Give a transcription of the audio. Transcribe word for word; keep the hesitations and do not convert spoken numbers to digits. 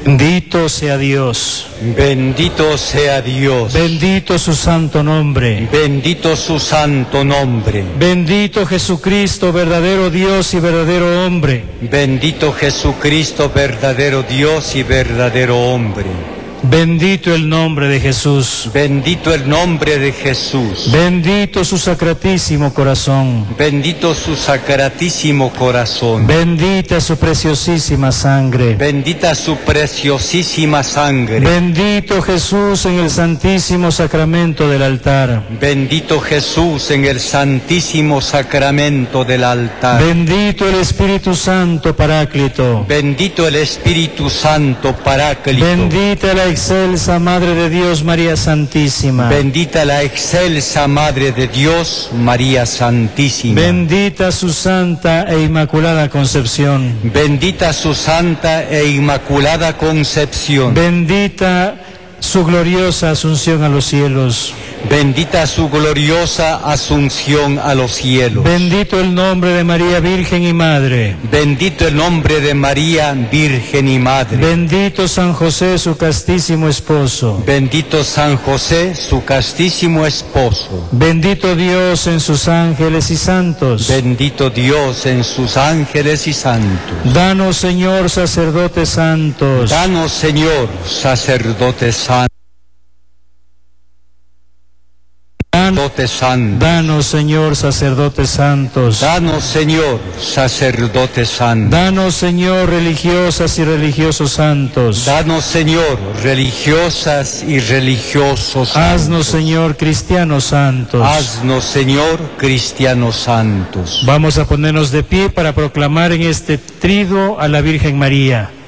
Bendito sea Dios. Bendito sea Dios. Bendito su santo nombre. Bendito su santo nombre. Bendito Jesucristo, verdadero Dios y verdadero hombre. Bendito Jesucristo, verdadero Dios y verdadero hombre. Bendito el nombre de Jesús. Bendito el nombre de Jesús. Bendito su sacratísimo corazón. Bendito su sacratísimo corazón. Bendita su preciosísima sangre. Bendita su preciosísima sangre. Bendito Jesús en el santísimo sacramento del altar. Bendito Jesús en el santísimo sacramento del altar. Bendito el Espíritu Santo Paráclito. Bendito el Espíritu Santo Paráclito. Bendita la excelsa Madre de Dios, María Santísima. Bendita la excelsa Madre de Dios, María Santísima. Bendita su santa e inmaculada concepción. Bendita su santa e inmaculada concepción. Bendita su gloriosa asunción a los cielos. Bendita su gloriosa asunción a los cielos. Bendito el nombre de María Virgen y Madre. Bendito el nombre de María Virgen y Madre. Bendito San José, su castísimo esposo. Bendito San José, su castísimo esposo. Bendito Dios en sus ángeles y santos. Bendito Dios en sus ángeles y santos. Danos, Señor, sacerdotes santos. Danos, Señor, sacerdotes santos. Sacerdotes santos. Danos, Señor, sacerdotes santos. Danos, Señor, sacerdotes santos. Danos, Señor, religiosas y religiosos santos. Danos, Señor, religiosas y religiosos santos. Haznos, Señor, cristianos santos. Haznos, Señor, cristianos santos. Vamos a ponernos de pie para proclamar en este triduo a la Virgen María.